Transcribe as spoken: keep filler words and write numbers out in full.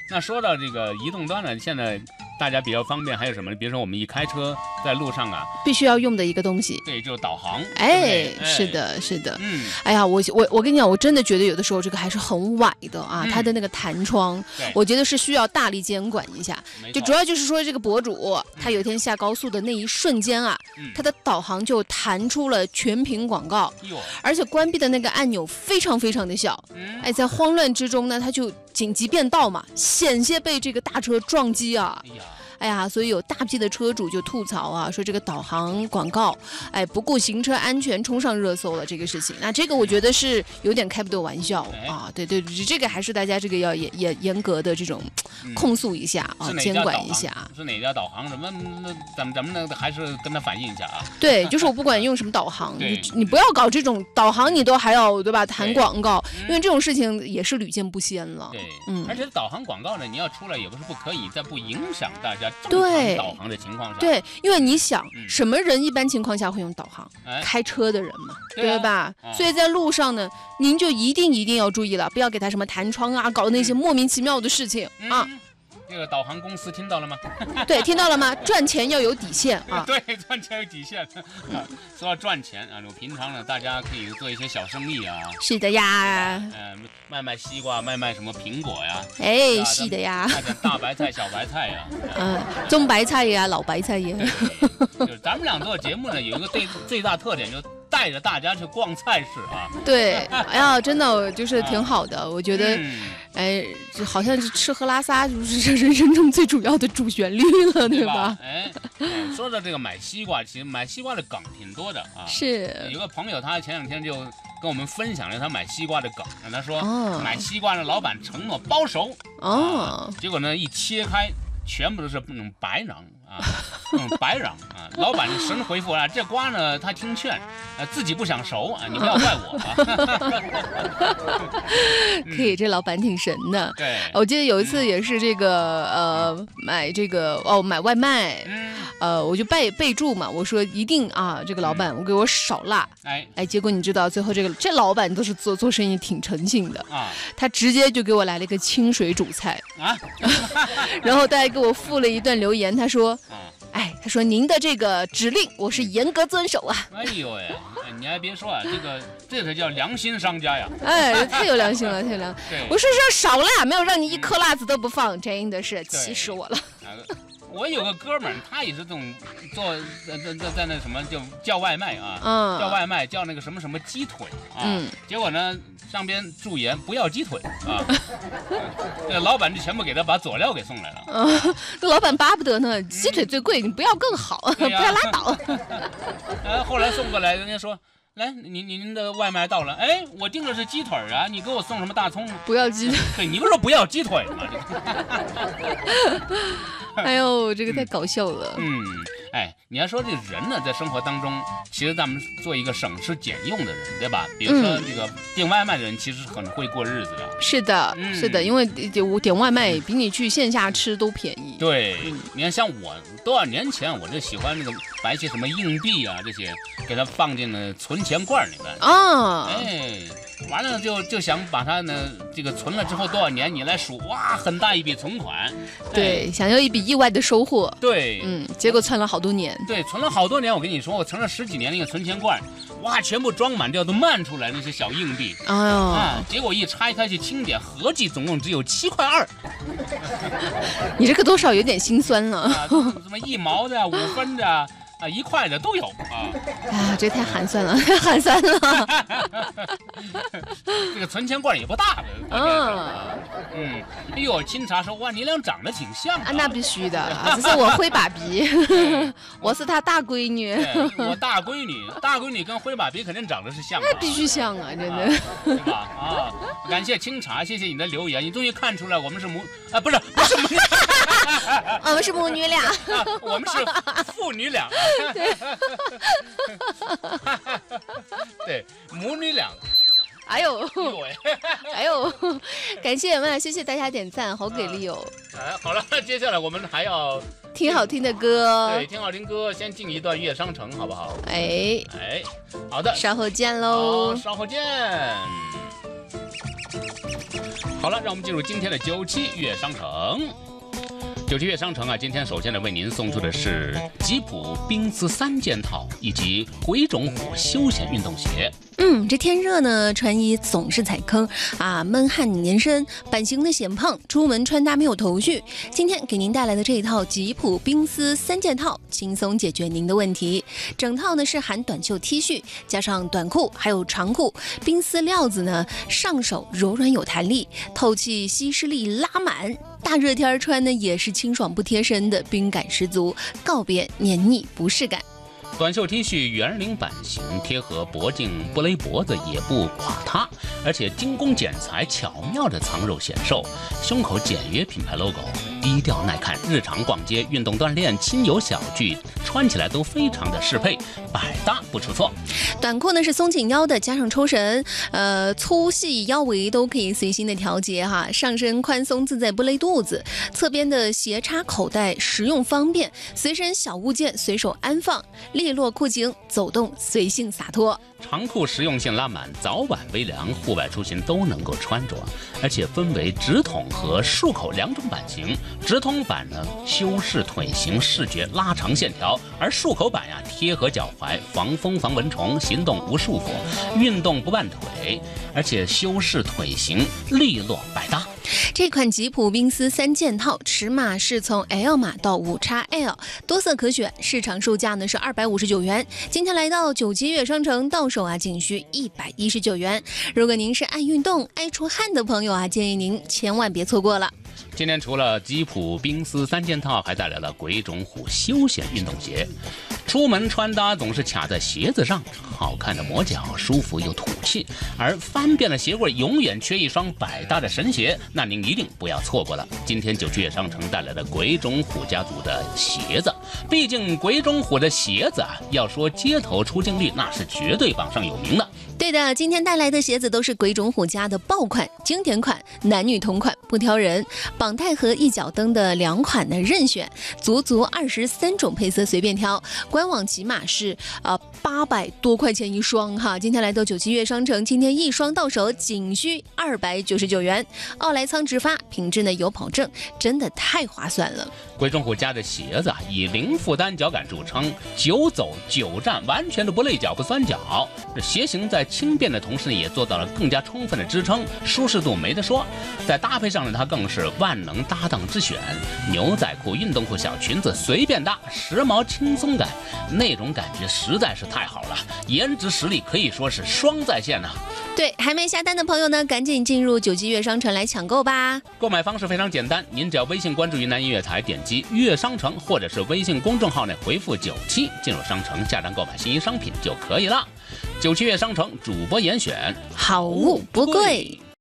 那说到这个移动端呢，现在大家比较方便，还有什么呢？比如说我们一开车在路上啊， 必须要用的一个东西。 对，就是导航。 哎，是的，是的。 嗯， 哎呀，我我我跟你讲，我真的觉得有的时候这个还是很崴的啊， 嗯、 它的那个弹窗，我觉得是需要大力监管一下。就主要就是说，这个博主他有一天下高速的那一瞬间啊，嗯、他的导航就弹出了全屏广告，而且关闭的那个按钮非常非常的小。嗯、哎，在慌乱之中呢，他就紧急变道嘛，险些被这个大车撞击啊。哎呀哎呀，所以有大批的车主就吐槽啊，说这个导航广告，哎，不顾行车安全冲上热搜了这个事情。那这个我觉得是有点开不得玩笑啊，对对，这个还是大家这个要严严严格的这种控诉一下啊，监管一下。 是哪家导航什么？那咱们咱们呢还是跟他反映一下啊。 对，就是我不管用什么导航，你你不要搞这种导航，你都还要对吧？弹广告，因为这种事情也是屡见不鲜了。 对，嗯，而且导航广告呢，你要出来也不是不可以，在不影响大家。 对导航的情况下， 对，因为你想，嗯、什么人一般情况下会用导航？哎、开车的人嘛，对, 对吧？啊、所以在路上呢，您就一定一定要注意了，不要给他什么弹窗啊，搞那些莫名其妙的事情、嗯、啊。 这个导航公司听到了吗？ 对，听到了吗？赚钱要有底线啊！ 对，赚钱有底线。说到赚钱啊，我平常呢，大家可以做一些小生意啊。 是的呀。 呃，卖卖西瓜，卖卖什么苹果呀？ 哎，是的呀。 卖点大白菜、小白菜呀。 嗯，中白菜呀，老白菜呀。 就是咱们俩做节目呢，有一个最最大特点，就带着大家去逛菜市啊。 对，哎呀，真的就是挺好的，我觉得。嗯哎，这好像是吃喝拉撒，就是人生中最主要的主旋律了，对吧？ 哎，说到这个买西瓜，其实买西瓜的梗挺多的啊。 是。 有个朋友，他前两天就跟我们分享了他买西瓜的梗，他说、哦、买西瓜呢，老板承诺包熟，哦、啊，结果呢一切开，全部都是那种白瓤啊，那种白瓤啊。老板神回复啊，这瓜呢他听劝，呃自己不想熟啊，你不要怪我啊。可以，这老板挺神的。 对， 我记得有一次也是这个呃买这个哦买外卖，嗯、呃我就备备注嘛，我说一定啊这个老板我给我少辣，哎哎，结果你知道最后这个这老板都是做做生意挺诚信的啊，他直接就给我来了一个清水煮菜啊，然后大家给我附了一段留言，他说。哎，他说您的这个指令我是严格遵守啊。 哎呦喂，你还别说啊，这个这才叫良心商家呀。 哎，太有良心了，太有良心。对，我是说少辣，没有让你一颗辣子都不放，真的是气死我了。 我有个哥们儿，他也是这种做在在在那什么就叫外卖啊，嗯，叫外卖叫那个什么什么鸡腿啊，嗯，结果呢上边注言不要鸡腿啊，这老板就全部给他把佐料给送来了。 嗯，这老板巴不得呢，鸡腿最贵，你不要更好，不要拉倒。 呃，后来送过来，人家说。来，您您的外卖到了，哎，我订的是鸡腿啊，你给我送什么大葱？ 不要鸡腿， 对，你不是说不要鸡腿吗？ 哎呦，这个太搞笑了。 嗯，哎，你要说这人呢，在生活当中，其实咱们做一个省吃俭用的人，对吧？比如说这个订外卖的人，其实很会过日子的。 是的，嗯、是的，因为点外卖比你去线下吃都便宜。 对，嗯、你看像我多少年前，我就喜欢那个把一些什么硬币啊这些，给它放进了存钱罐里面啊，哎，完了就就想把它呢，这个存了之后多少年，你来数，哇，很大一笔存款， 对，哎、想要一笔意外的收获， 对， 嗯，结果存了好多年， 对，存了好多年，我跟你说，我存了十几年那个存钱罐，哇，全部装满掉，都漫出来那些小硬币，哎呦，啊，结果一拆开去清点，合计总共只有七块二， 你这个多少有点心酸了， 啊，什么一毛的、五分的。啊，一块的都有啊！ 啊，这太寒酸了，太寒酸了。 这个存钱罐也不大的，嗯嗯。哎呦，清茶说哇，你俩长得挺像啊！ 啊那必须的，只是我灰爸比，我是他大闺女。 我大闺女，大闺女跟灰爸比肯定长得是像。 那必须像啊，真的。 对吧？啊，感谢清茶，谢谢你的留言，你终于看出来我们是母啊，不是不是母女， 我们是母女俩， 啊、我们是父女俩。 对， 对，母女俩。 哎呦，哎呦，感谢们，谢谢大家点赞，好给力哦！ 哎，好了，接下来我们还要听好听的歌， 对，听好听歌，先进一段乐商城，好不好？ 哎哎，好的， 稍后见喽， 稍后见。 好了，让我们进入今天的九七悦商城。九七悦商城啊，今天首先呢为您送出的是吉普冰丝三件套以及鬼冢虎休闲运动鞋。 嗯，这天热呢，穿衣总是踩坑啊，闷汗黏身，版型的显胖，出门穿搭没有头绪。今天给您带来的这一套吉普冰丝三件套，轻松解决您的问题。整套呢是含短袖 T 恤，加上短裤，还有长裤。冰丝料子呢，上手柔软有弹力，透气吸湿力拉满。大热天穿呢也是清爽不贴身的，冰感十足，告别黏腻不适感。 短袖 T 恤圆领版型，贴合脖颈，不勒脖子也不垮塌，而且精工剪裁巧妙的藏肉显瘦，胸口简约品牌 logo， 低调耐看，日常逛街、运动锻炼、亲友小聚，穿起来都非常的适配，百搭不出错。 短裤呢是松紧腰的，加上抽绳，呃，粗细腰围都可以随心的调节哈。上身宽松自在，不勒肚子。侧边的斜插口袋实用方便，随身小物件随手安放。利落裤型，走动随性洒脱。 长裤实用性拉满，早晚微凉，户外出行都能够穿着，而且分为直筒和束口两种版型。直筒版呢，修饰腿型，视觉拉长线条；而束口版呀，贴合脚踝，防风防蚊虫，行动无束缚，运动不绊腿，而且修饰腿型，利落百搭。 这款吉普冰丝三件套尺码是从 L 码到 五 X L， 多色可选，市场售价呢是二百五十九元。今天来到九七悦商城，到手啊仅需一百一十九元。如果您是爱运动、爱出汗的朋友啊，建议您千万别错过了。 今天除了吉普冰丝三件套，还带来了鬼冢虎休闲运动鞋。出门穿搭总是卡在鞋子上，好看的磨脚，舒服又土气，而翻遍了鞋柜永远缺一双百搭的神鞋，那您一定不要错过了。今天九七悦商城带来的鬼冢虎家族的鞋子，毕竟鬼冢虎的鞋子啊，要说街头出镜率，那是绝对榜上有名的。 对的，今天带来的鞋子都是鬼冢虎家的爆款、经典款，男女同款不挑人。绑带和一脚蹬的两款的任选，足足二十三种配色随便挑。官网起码是呃八百多块钱一双哈。今天来到九七悦商城，今天一双到手仅需二百九十九元，奥莱仓直发，品质呢有保证，真的太划算了。 鬼冢虎家的鞋子以零负担脚感著称，久走久站，完全的不累脚不酸脚。这鞋型在轻便的同时呢，也做到了更加充分的支撑，舒适度没得说。在搭配上呢，它更是万能搭档之选，牛仔裤、运动裤、小裙子随便搭，时髦轻松感，那种感觉实在是太好了，颜值实力可以说是双在线呐、啊。 对，还没下单的朋友呢，赶紧进入九七悦商城来抢购吧。 购买方式非常简单，您只要微信关注云南音乐台，点击悦商城，或者是微信公众号内回复九七进入商城下单购买心仪商品就可以了。九七悦商城主播严选， 好物不贵。